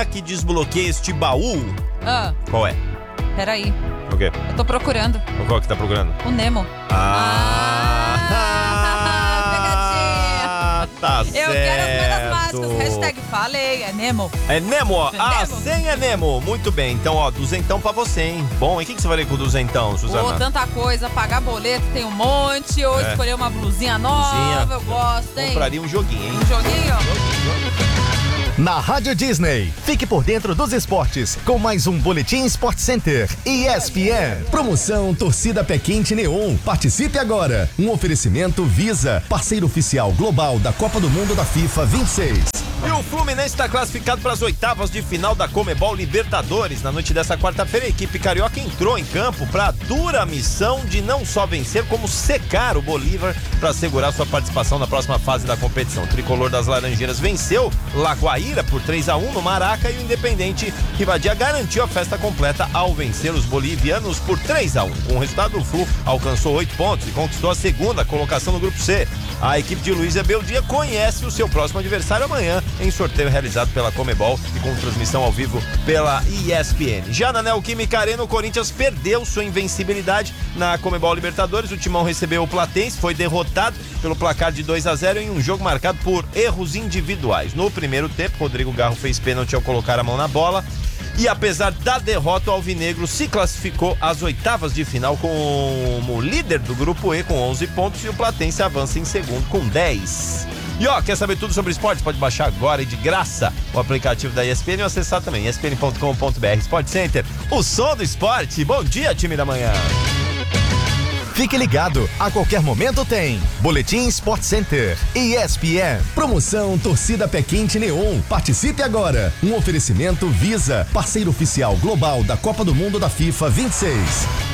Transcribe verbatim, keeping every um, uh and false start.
que desbloqueia este baú. Ah, Qual é? peraí. O quê? Eu tô procurando. Qual que tá procurando? O Nemo. Ah, Ah, tá pegadinha. certo. Eu quero as moedas mágicas. Hashtag falei, é Nemo. É Nemo, ó. A Nemo. senha é Nemo. Muito bem. Então, ó, duzentão pra você, hein? Bom, e o que, que você vai ler com o duzentão, Suzana? Ô, tanta coisa, pagar boleto, tem um monte. Ou É. escolher uma blusinha nova, Blusinha. eu gosto, hein? Compraria um joguinho, hein? Um joguinho? Na Rádio Disney, fique por dentro dos esportes com mais um Boletim Sport Center E S P N. Promoção Torcida Pé Quente Neon. Participe agora. Um oferecimento Visa, parceiro oficial global da Copa do Mundo da FIFA vinte e seis. E o Fluminense está classificado para as oitavas de final da Comebol Libertadores. Na noite dessa quarta-feira, a equipe carioca entrou em campo para a dura missão de não só vencer, como secar o Bolívar para assegurar sua participação na próxima fase da competição. O tricolor das Laranjeiras venceu Lagoaíra por três a um no Maraca e o Independente Rivadavia garantiu a festa completa ao vencer os bolivianos por três a um. Com o resultado, o Flu alcançou oito pontos e conquistou a segunda colocação no Grupo C. A equipe de Luiz Abeldia conhece o seu próximo adversário amanhã em sorteio realizado pela Comebol e com transmissão ao vivo pela E S P N. Já na Neoquímica Arena, o Corinthians perdeu sua invencibilidade na Comebol Libertadores. O Timão recebeu o Platense, foi derrotado pelo placar de dois a zero em um jogo marcado por erros individuais. No primeiro tempo, Rodrigo Garro fez pênalti ao colocar a mão na bola. E apesar da derrota, o Alvinegro se classificou às oitavas de final como líder do Grupo E com onze pontos e o Platense avança em segundo com dez. E ó, quer saber tudo sobre esportes? Pode baixar agora e de graça o aplicativo da E S P N e acessar também e s p n ponto com ponto b r. Sport Center, o som do esporte. Bom dia, time da manhã. Fique ligado, a qualquer momento tem Boletim Sport Center E S P N. Promoção Torcida Pé Quente Neon. Participe agora. Um oferecimento Visa, parceiro oficial global da Copa do Mundo da FIFA vinte e seis.